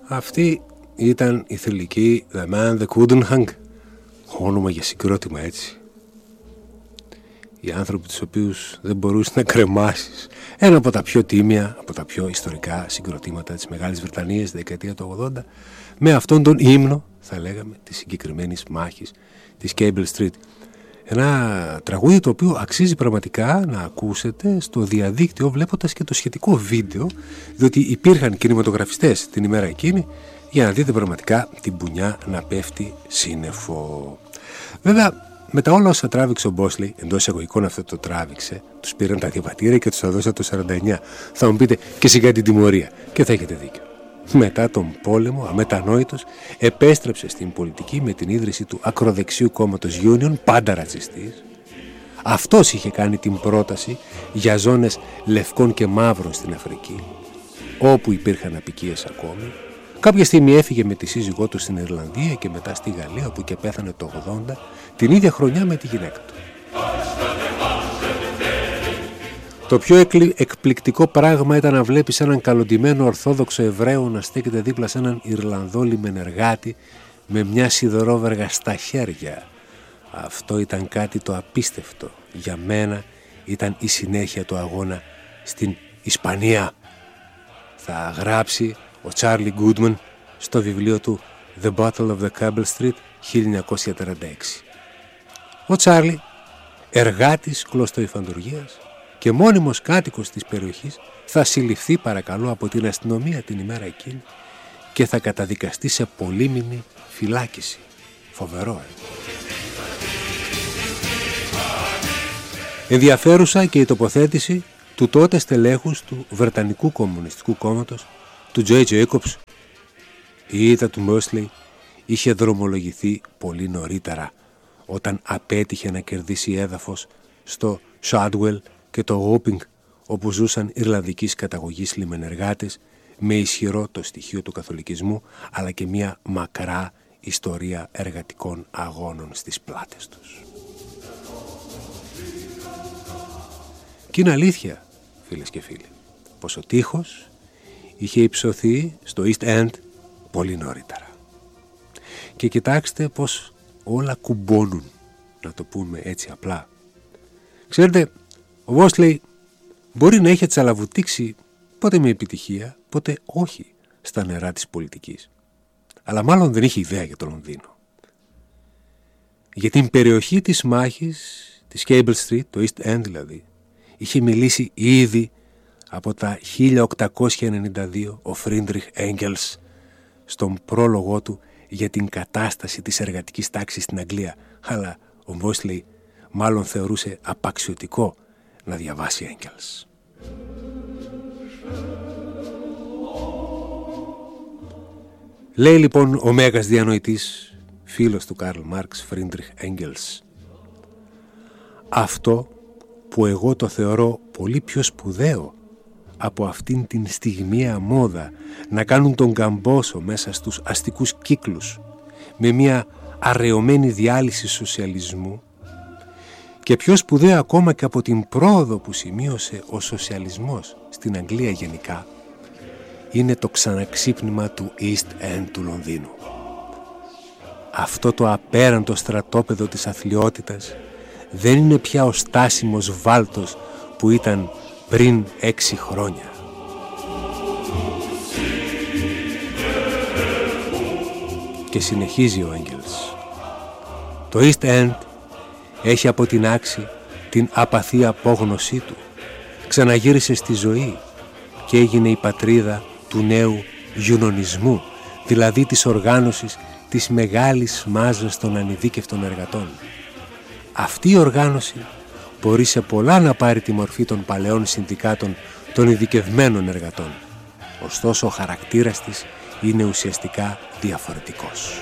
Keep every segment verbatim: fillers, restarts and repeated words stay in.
Αυτή ήταν η θηλυκή The Man That Couldn't Hang. Όνομα για συγκρότημα, έτσι. Οι άνθρωποι τους οποίους δεν μπορούσε να κρεμάσεις. Ένα από τα πιο τίμια, από τα πιο ιστορικά συγκροτήματα της Μεγάλης Βρετανίας στη δεκαετία του ογδόντα, με αυτόν τον ύμνο, θα λέγαμε, της συγκεκριμένης μάχης της Cable Street. Ένα τραγούδι το οποίο αξίζει πραγματικά να ακούσετε στο διαδίκτυο, βλέποντας και το σχετικό βίντεο, διότι υπήρχαν κινηματογραφιστές την ημέρα εκείνη, για να δείτε πραγματικά την πουνιά να πέφτει σύννεφο. Βέβαια, μετά όλα όσα τράβηξε ο Μπόσλι, εντός εγωικών αυτό το τράβηξε, τους πήραν τα διαβατήρια και τους τα δώσαν το σαράντα εννιά. Θα μου πείτε και σιγά την τιμωρία. Και θα έχετε δίκιο. Μετά τον πόλεμο, αμετανόητος, επέστρεψε στην πολιτική με την ίδρυση του ακροδεξιού κόμματος Union, πάντα ρατσιστής. Αυτός είχε κάνει την πρόταση για ζώνες λευκών και μαύρων στην Αφρική, όπου υπήρχαν απικίες ακόμη. Κάποια στιγμή έφυγε με τη σύζυγό του στην Ιρλανδία και μετά στη Γαλλία, όπου και πέθανε το ογδόντα, την ίδια χρονιά με τη γυναίκα του. Το πιο εκπληκτικό πράγμα ήταν να βλέπεις έναν καλοντημένο Ορθόδοξο Εβραίο να στέκεται δίπλα σε έναν Ιρλανδό λιμενεργάτη με μια σιδερόβεργα στα χέρια. Αυτό ήταν κάτι το απίστευτο. Για μένα ήταν η συνέχεια του αγώνα στην Ισπανία. Θα γράψει ο Τσάρλι Γκούντμαν στο βιβλίο του The Battle of the Cable Street χίλια εννιακόσια τριάντα έξι. Ο Τσάρλι, εργάτης κλωστοϊφαντουργίας και μόνιμος κάτοικος της περιοχής, θα συλληφθεί παρακαλώ από την αστυνομία την ημέρα εκείνη και θα καταδικαστεί σε πολύμηνη φυλάκιση. Φοβερό, ε. Ενδιαφέρουσα και η τοποθέτηση του τότε στελέχους του Βρετανικού Κομμουνιστικού Κόμματος, του Τζέι Jacobs. Η ήττα του Mosley είχε δρομολογηθεί πολύ νωρίτερα, όταν απέτυχε να κερδίσει έδαφος στο Shadwell και το Wapping, όπου ζούσαν Ιρλανδικής καταγωγής λιμενεργάτες με ισχυρό το στοιχείο του καθολικισμού, αλλά και μια μακρά ιστορία εργατικών αγώνων στις πλάτες τους. Και είναι αλήθεια, φίλες και φίλοι, πως ο τείχος είχε υψωθεί στο East End πολύ νωρίτερα. Και κοιτάξτε πως όλα κουμπώνουν, να το πούμε έτσι απλά. Ξέρετε, ο Βόσλεϊ μπορεί να είχε τσαλαβουτήξει πότε με επιτυχία, πότε όχι στα νερά της πολιτικής. Αλλά μάλλον δεν είχε ιδέα για το Λονδίνο. Για την περιοχή της μάχης, της Cable Street, το East End δηλαδή, είχε μιλήσει ήδη από τα χίλια οκτακόσια ενενήντα δύο ο Φρίντριχ Έγγελς στον πρόλογό του για την κατάσταση της εργατικής τάξης στην Αγγλία. Αλλά ο Βόσλεϊ μάλλον θεωρούσε απαξιωτικό να διαβάσει Έγγελς. Λέει λοιπόν ο μέγας διανοητής, φίλος του Καρλ Μάρξ, Φρίντριχ Έγγελς, αυτό που εγώ το θεωρώ πολύ πιο σπουδαίο από αυτήν την στιγμιαία μόδα να κάνουν τον καμπόσο μέσα στους αστικούς κύκλους με μια αραιωμένη διάλυση σοσιαλισμού, και πιο σπουδαίο ακόμα και από την πρόοδο που σημείωσε ο σοσιαλισμός στην Αγγλία γενικά, είναι το ξαναξύπνημα του East End του Λονδίνου. Αυτό το απέραντο στρατόπεδο της αθλιότητας δεν είναι πια ο στάσιμος βάλτος που ήταν πριν έξι χρόνια. Και συνεχίζει ο Έγγελς. Το East End έχει αποτινάξει την απαθή απόγνωσή του. Ξαναγύρισε στη ζωή και έγινε η πατρίδα του νέου γιουνονισμού, δηλαδή της οργάνωσης της μεγάλης μάζας των ανειδίκευτων εργατών. Αυτή η οργάνωση μπορεί σε πολλά να πάρει τη μορφή των παλαιών συνδικάτων των ειδικευμένων εργατών. Ωστόσο ο χαρακτήρας της είναι ουσιαστικά διαφορετικός.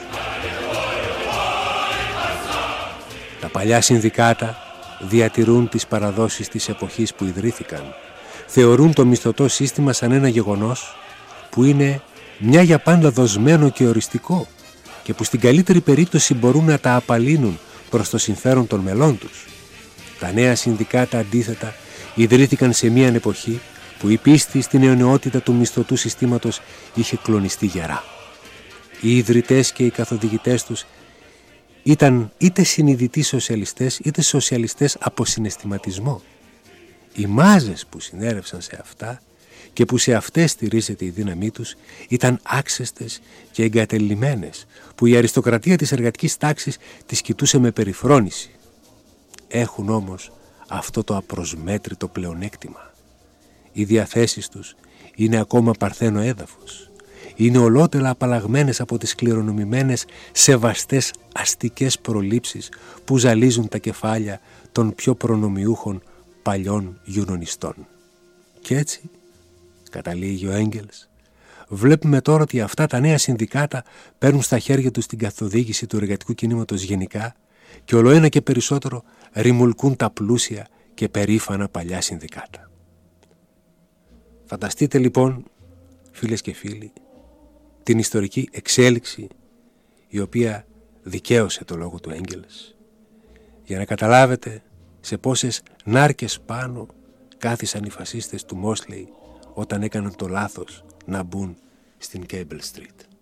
Τα παλιά συνδικάτα διατηρούν τις παραδόσεις της εποχής που ιδρύθηκαν. Θεωρούν το μισθωτό σύστημα σαν ένα γεγονός που είναι μια για πάντα δοσμένο και οριστικό και που στην καλύτερη περίπτωση μπορούν να τα απαλύνουν προς το συμφέρον των μελών τους. Τα νέα συνδικάτα αντίθετα ιδρύθηκαν σε μια εποχή που η πίστη στην αιωνιότητα του μισθωτού συστήματος είχε κλονιστεί γερά. Οι ιδρυτές και οι καθοδηγητές τους ήταν είτε συνειδητοί σοσιαλιστές είτε σοσιαλιστές από συναισθηματισμό. Οι μάζες που συνέρευσαν σε αυτά και που σε αυτές στηρίζεται η δύναμή τους ήταν άξεστες και εγκατελειμμένες, που η αριστοκρατία της εργατικής τάξης τις κοιτούσε με περιφρόνηση. Έχουν όμως αυτό το απροσμέτρητο πλεονέκτημα. Οι διαθέσεις τους είναι ακόμα παρθένο έδαφος. Είναι ολότελα απαλλαγμένες από τις κληρονομημένες σεβαστές αστικές προλήψεις που ζαλίζουν τα κεφάλια των πιο προνομιούχων παλιών γιουνονιστών. Και έτσι, καταλήγει ο Έγγελς, βλέπουμε τώρα ότι αυτά τα νέα συνδικάτα παίρνουν στα χέρια τους την καθοδήγηση του εργατικού κινήματος γενικά και ολοένα και περισσότερο ρημουλκούν τα πλούσια και περήφανα παλιά συνδικάτα. Φανταστείτε λοιπόν, φίλες και φίλοι, την ιστορική εξέλιξη η οποία δικαίωσε το λόγο του Έγγελς, για να καταλάβετε σε πόσες νάρκες πάνω κάθισαν οι φασίστες του Μόσλεϊ όταν έκαναν το λάθος να μπουν στην Cable Street.